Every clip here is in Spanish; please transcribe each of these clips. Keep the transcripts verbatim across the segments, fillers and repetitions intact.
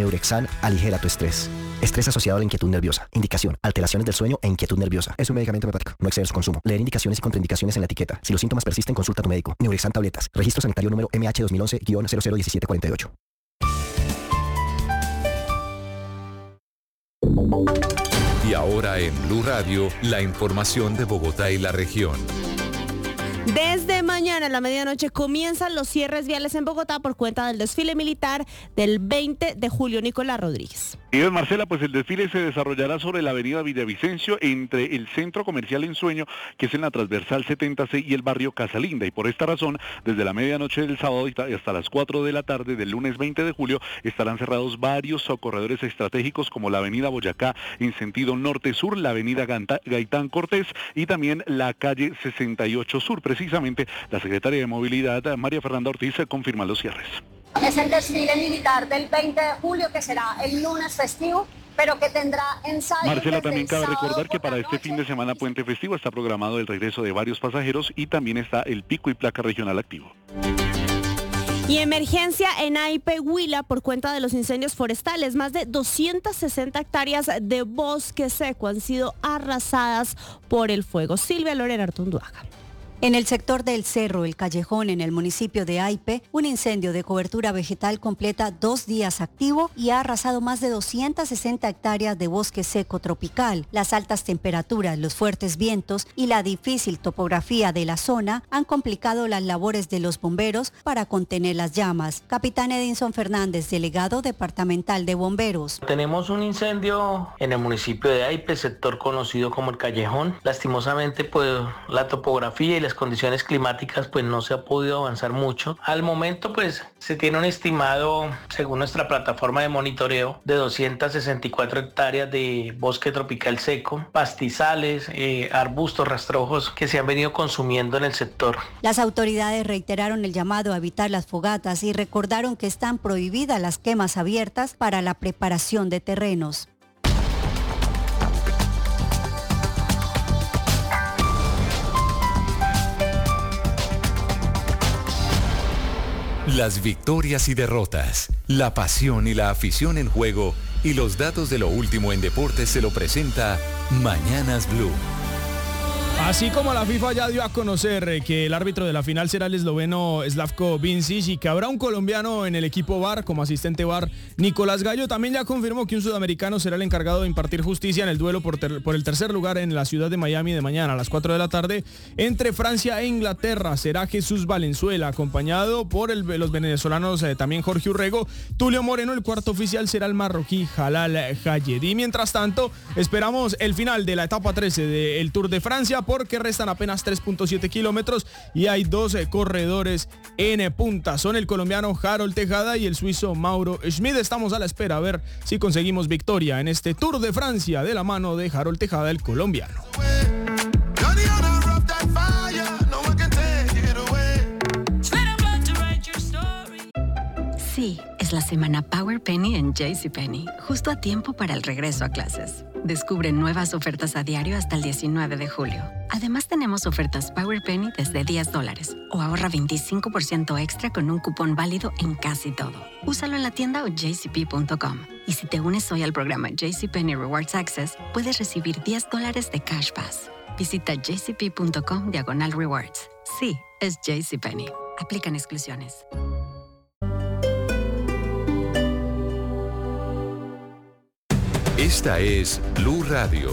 Neurexan aligera tu estrés. Estrés asociado a la inquietud nerviosa. Indicación: alteraciones del sueño e inquietud nerviosa. Es un medicamento homeopático. No excede su consumo. Leer indicaciones y contraindicaciones en la etiqueta. Si los síntomas persisten, consulta a tu médico. Neurexan tabletas. Registro sanitario número M H dos mil once guion cero cero diecisiete cuarenta y ocho. Y ahora en Blue Radio, la información de Bogotá y la región. Desde mañana a la medianoche comienzan los cierres viales en Bogotá por cuenta del desfile militar del veinte de julio. Nicolás Rodríguez. Y es Marcela, pues el desfile se desarrollará sobre la avenida Villavicencio entre el Centro Comercial Ensueño, que es en la transversal setenta C, y el barrio Casalinda. Y por esta razón, desde la medianoche del sábado y hasta las cuatro de la tarde del lunes veinte de julio, estarán cerrados varios corredores estratégicos como la avenida Boyacá en sentido norte-sur, la avenida Gaitán Cortés y también la calle sesenta y ocho Sur. Precisamente la secretaria de Movilidad, María Fernanda Ortiz, confirma los cierres. Es el desfile militar del veinte de julio, que será el lunes festivo, pero que tendrá ensayos. Marcela, también cabe recordar que para este fin de semana puente festivo está programado el regreso de varios pasajeros y también está el pico y placa regional activo. Y emergencia en Aipe, Huila, por cuenta de los incendios forestales. Más de doscientas sesenta hectáreas de bosque seco han sido arrasadas por el fuego. Silvia Lorena Artunduaga. En el sector del Cerro, el Callejón, en el municipio de Aipe, un incendio de cobertura vegetal completa dos días activo y ha arrasado más de doscientas sesenta hectáreas de bosque seco tropical. Las altas temperaturas, los fuertes vientos y la difícil topografía de la zona han complicado las labores de los bomberos para contener las llamas. Capitán Edinson Fernández, delegado departamental de bomberos. Tenemos un incendio en el municipio de Aipe, sector conocido como el Callejón. Lastimosamente, pues la topografía y las condiciones climáticas pues no se ha podido avanzar mucho. Al momento pues se tiene un estimado, según nuestra plataforma de monitoreo, de doscientas sesenta y cuatro hectáreas de bosque tropical seco, pastizales, eh, arbustos, rastrojos que se han venido consumiendo en el sector. Las autoridades reiteraron el llamado a evitar las fogatas y recordaron que están prohibidas las quemas abiertas para la preparación de terrenos. Las victorias y derrotas, la pasión y la afición en juego y los datos de lo último en deportes se lo presenta Mañanas Blue. Así como la FIFA ya dio a conocer que el árbitro de la final será el esloveno Slavko Vincic y que habrá un colombiano en el equipo V A R como asistente V A R, Nicolás Gallo también ya confirmó que un sudamericano será el encargado de impartir justicia en el duelo por, ter- por el tercer lugar en la ciudad de Miami de mañana a las cuatro de la tarde entre Francia e Inglaterra. Será Jesús Valenzuela, acompañado por el, los venezolanos eh, también Jorge Urrego, Tulio Moreno. El cuarto oficial será el marroquí Jalal Jayedi. Mientras tanto, esperamos el final de la etapa trece del Tour de Francia, porque restan apenas tres punto siete kilómetros y hay doce corredores en punta. Son el colombiano Harold Tejada y el suizo Mauro Schmid. Estamos a la espera a ver si conseguimos victoria en este Tour de Francia de la mano de Harold Tejada, el colombiano. Sí, es la semana Power Penny en JCPenney, justo a tiempo para el regreso a clases. Descubre nuevas ofertas a diario hasta el diecinueve de julio. Además tenemos ofertas Power Penny desde diez dólares o ahorra veinticinco por ciento extra con un cupón válido en casi todo. Úsalo en la tienda o j c p punto com. Y si te unes hoy al programa JCPenney Rewards Access, puedes recibir diez dólares de Cash Pass. Visita j c p punto com diagonal rewards. Sí, es JCPenney. Aplican exclusiones. Esta es Blue Radio.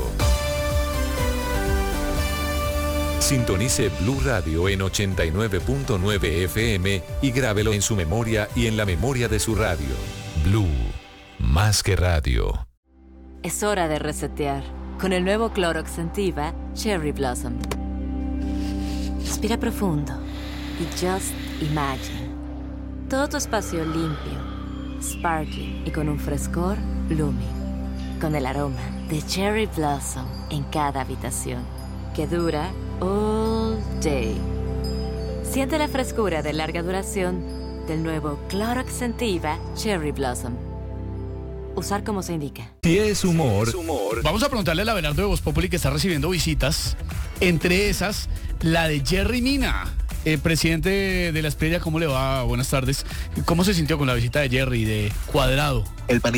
Sintonice Blue Radio en ochenta y nueve punto nueve F M y grábelo en su memoria y en la memoria de su radio. Blue, más que radio. Es hora de resetear con el nuevo Clorox Sentiva Cherry Blossom. Respira profundo y just imagine. Todo tu espacio limpio, sparkling y con un frescor blooming. Con el aroma de Cherry Blossom en cada habitación, que dura all day. Siente la frescura de larga duración del nuevo Clorox Sentiva Cherry Blossom. Usar como se indica. Si es humor, vamos a preguntarle a la Abelardo de Voz Populi, que está recibiendo visitas, entre esas, la de Jerry Mina. Eh, presidente de la Espriella, ¿cómo le va? Buenas tardes. ¿Cómo se sintió con la visita de Jerry, de Cuadrado? El